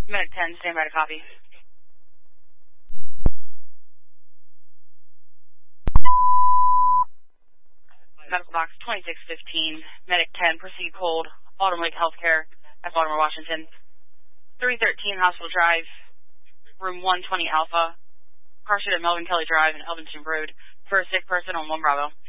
Medic 10, stand by to copy. Medical box 2615, Medic 10, proceed cold, Autumn Lake Healthcare at Baltimore, Washington. 313 Hospital Drive, room 120 Alpha, car shoot at Melvin Kelly Drive and Elvinston Road for a sick person on 1 Bravo.